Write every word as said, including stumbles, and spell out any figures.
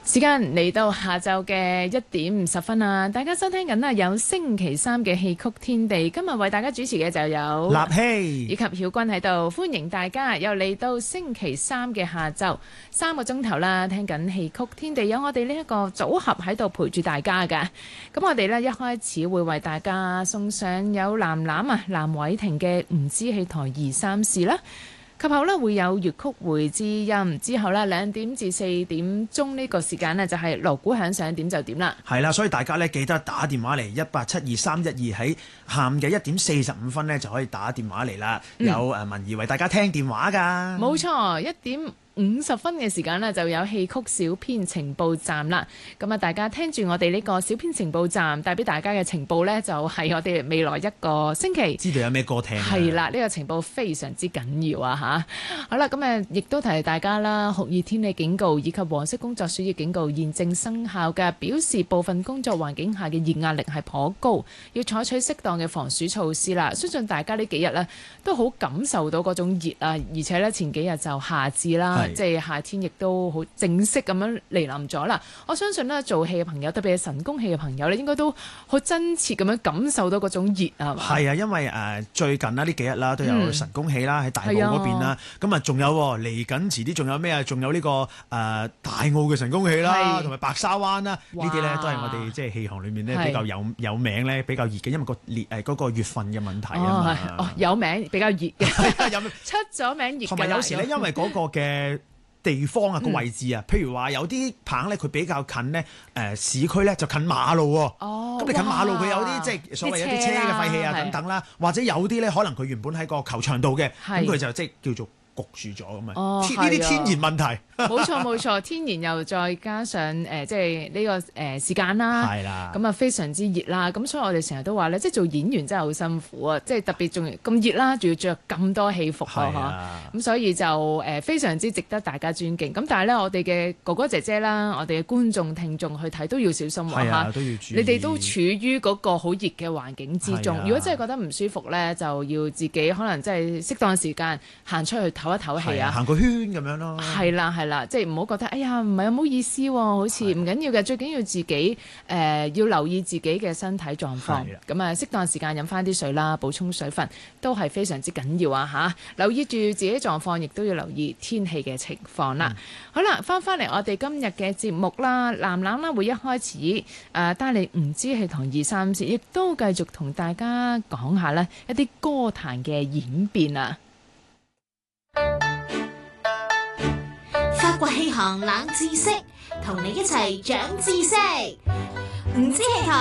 時間嚟到下晝嘅一點五十分啦，大家收聽緊啦，有星期三嘅戲曲天地，今日為大家主持嘅就有立希以及曉君喺度，歡迎大家又嚟到星期三嘅下晝三個鐘頭啦，聽緊戲曲天地，有我哋呢一個組合喺度陪住大家㗎。咁我哋呢，一開始會為大家送上有藍藍啊藍偉霆嘅唔知戲台二三事啦。及後咧會有粵曲會知音，之後咧兩點至四點鐘呢個時間呢，就係鑼鼓響上點就點啦。 係啦，所以大家咧記得打電話嚟一八七二三一二，喺下午嘅一點四十五分呢，就可以打電話嚟啦。 嗯、 有誒文儀為大家聽電話㗎。 冇錯，一點五十分嘅時間呢，就有戲曲小編情報站啦。咁啊，大家聽住我哋呢個小編情報站帶俾大家嘅情報呢，就係我哋未來一個星期知道有咩歌聽。 係啦，呢個情報非常之緊要啊吓，好啦，咁誒亦都提大家啦，酷熱天氣警告以及黃色工作暑熱警告現正生效嘅，表示部分工作環境下嘅熱壓力係頗高，要採取適當嘅防暑措施啦。相信大家呢幾日呢都好感受到嗰種熱啊，而且呢前幾日就夏至啦。即係夏天，亦都好正式咁樣嚟臨咗啦。我相信呢，做戲嘅朋友，特別係神功戲嘅朋友咧，應該都好真切咁樣感受到嗰種熱啊。 係啊，因為誒、呃、最近啦，呢幾日啦都有神功戲啦，喺、嗯、大澳嗰邊啦。咁啊，仲有嚟緊遲啲，仲有咩啊？仲有呢、這個誒、呃、大澳嘅神功戲啦，同埋白沙灣啦，呢啲咧都係我哋即係戲行裏面咧比較有有名咧，比較熱嘅，因為個熱誒嗰個月份嘅問題啊嘛。 哦，有名比較熱嘅，出咗名熱嘅。 同埋有時咧，因為嗰個嘅地方啊，個位置啊，嗯、譬如話有啲棚咧，佢比較近呢誒、呃、市區咧就近馬路喎。哦，咁你近馬路佢有啲即係所謂有啲車嘅廢氣啊等等啦，或者有啲咧可能佢原本喺個球場度嘅，咁佢就即係叫做焗住咗咁啊。哦，呢啲天然問題。冇錯冇錯，天然又再加上誒、呃，即係呢、這個誒、呃、時間啦，係啦，咁啊非常之熱啦，咁所以我哋成日都話咧，即係做演員真係好辛苦啊，即係特別仲咁熱啦，仲要着咁多戲服啊，咁所以就誒、呃、非常之值得大家尊敬。咁但係咧，我哋嘅哥哥姐姐啦，我哋嘅觀眾聽眾去睇都要小心喎嚇， 都要注意。 你哋都處於嗰個好熱嘅環境之中，如果真係覺得唔舒服咧，就要自己可能即係適當時間行出去唞一唞氣啊， 行個圈咁樣咯。 係啦係啦。即係唔好覺得，哎呀，唔係啊，唔好意思喎，好似唔緊要嘅，最緊要自己誒、呃、要留意自己嘅身體狀況，咁啊適當時間飲翻啲水啦，補充水分都係非常之緊要啊嚇！留意住自己狀況，亦都要留意天氣嘅情況啦。嗯、好啦，翻翻嚟我哋今日嘅節目啦，藍藍啦會一開始誒、呃、帶你唔知戲台二三事，亦都繼續同大家講下呢一啲歌壇嘅演變啊。 發掘戲行冷知識，同你一齊長知識。唔知戲台